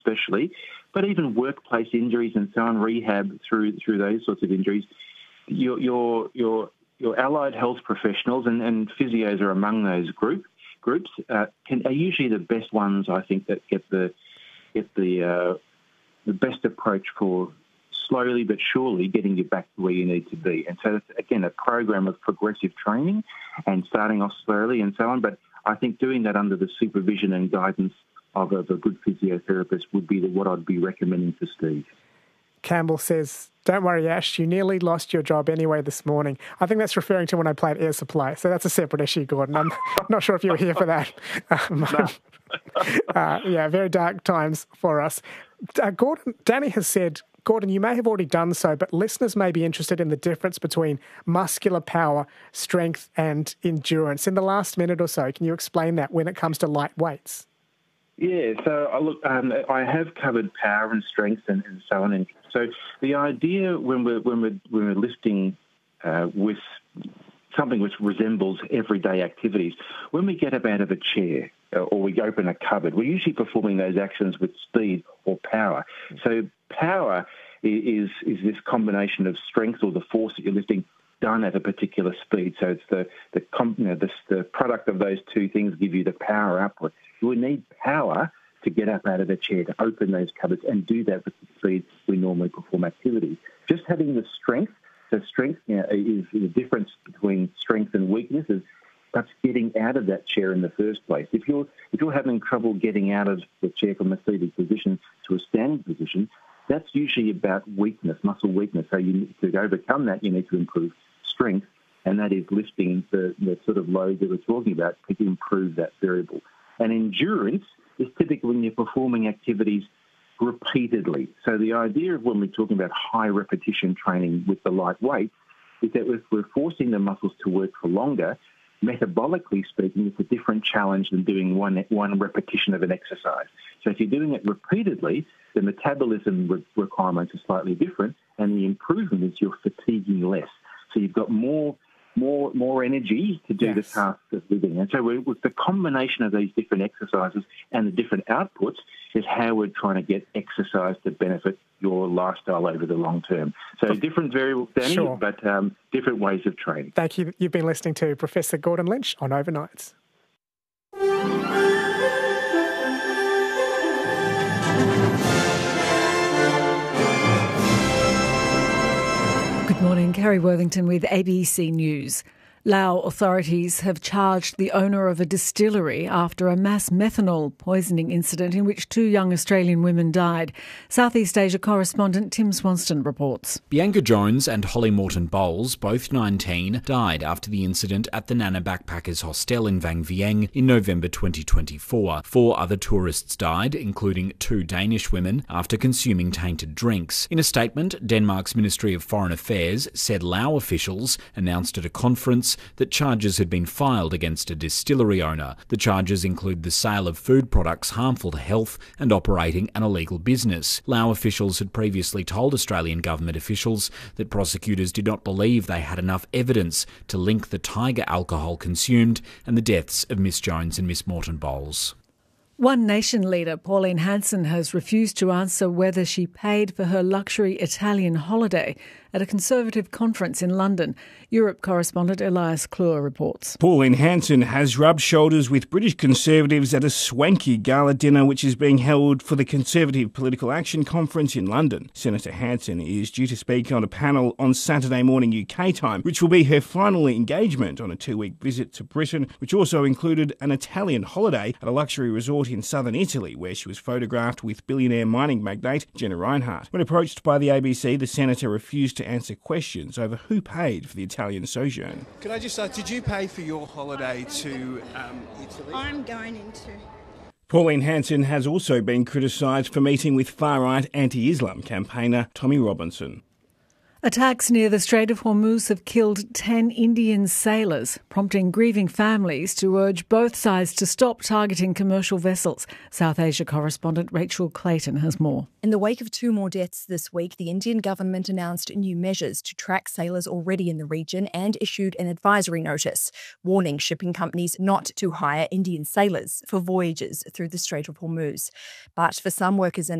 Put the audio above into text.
especially, but even workplace injuries and so on, rehab through those sorts of injuries. Your allied health professionals and physios are among those groups are usually the best ones, I think, that get the best approach for slowly but surely getting you back to where you need to be. And so it's, again, a program of progressive training and starting off slowly and so on. But I think doing that under the supervision and guidance of a good physiotherapist would be what I'd be recommending for Steve. Campbell says, don't worry, Ash, you nearly lost your job anyway this morning. I think that's referring to when I played Air Supply, so that's a separate issue, Gordon. I'm not sure if you were here for that. Very dark times for us. Gordon, Danny has said, Gordon, you may have already done so, but listeners may be interested in the difference between muscular power, strength and endurance. In the last minute or so, can you explain that when it comes to light weights? Yeah, so I have covered power and strength and so on. And so the idea when we're lifting with something which resembles everyday activities, when we get up out of a chair or we open a cupboard, we're usually performing those actions with speed or power. So power is this combination of strength or the force that you're lifting done at a particular speed. So it's the product of those two things give you the power output. You would need power to get up out of a chair, to open those cupboards and do that with the speed we normally perform activities. Just having the strength, so strength is the difference between strength and weakness is perhaps getting out of that chair in the first place. If you're having trouble getting out of the chair from a seated position to a standing position, that's usually about weakness, muscle weakness. So to overcome that, you need to improve strength, and that is lifting the sort of load that we're talking about to improve that variable. And endurance is typically when you're performing activities repeatedly. So the idea of when we're talking about high repetition training with the light weight is that if we're forcing the muscles to work for longer, metabolically speaking, it's a different challenge than doing one repetition of an exercise. So if you're doing it repeatedly, the metabolism requirements are slightly different, and the improvement is you're fatiguing less. So you've got more energy to do the task of living. And so with the combination of these different exercises and the different outputs is how we're trying to get exercise to benefit your lifestyle over the long term. So different variables, Danny, but different ways of training. Thank you. You've been listening to Professor Gordon Lynch on Overnights. Good morning, Carrie Worthington with ABC News. Laos authorities have charged the owner of a distillery after a mass methanol poisoning incident in which 2 young Australian women died. Southeast Asia correspondent Tim Swanston reports. Bianca Jones and Holly Morton-Bowles, both 19, died after the incident at the Nana Backpackers Hostel in Vang Vieng in November 2024. 4 other tourists died, including 2 Danish women, after consuming tainted drinks. In a statement, Denmark's Ministry of Foreign Affairs said Laos officials announced at a conference that charges had been filed against a distillery owner. The charges include the sale of food products harmful to health and operating an illegal business. Laos officials had previously told Australian government officials that prosecutors did not believe they had enough evidence to link the Tiger alcohol consumed and the deaths of Miss Jones and Miss Morton-Bowles. One Nation leader, Pauline Hanson, has refused to answer whether she paid for her luxury Italian holiday at a Conservative conference in London. Europe correspondent Elias Kluwer reports. Pauline Hanson has rubbed shoulders with British Conservatives at a swanky gala dinner which is being held for the Conservative Political Action Conference in London. Senator Hanson is due to speak on a panel on Saturday morning UK time, which will be her final engagement on a 2-week visit to Britain, which also included an Italian holiday at a luxury resort in southern Italy, where she was photographed with billionaire mining magnate Jenna Reinhardt. When approached by the ABC, the senator refused to answer questions over who paid for the Italian sojourn. Can I just ask, did you pay for your holiday to Italy? I'm going into. Pauline Hanson has also been criticised for meeting with far-right anti-Islam campaigner Tommy Robinson. Attacks near the Strait of Hormuz have killed 10 Indian sailors, prompting grieving families to urge both sides to stop targeting commercial vessels. South Asia correspondent Rachel Clayton has more. In the wake of 2 more deaths this week, the Indian government announced new measures to track sailors already in the region and issued an advisory notice, warning shipping companies not to hire Indian sailors for voyages through the Strait of Hormuz. But for some workers in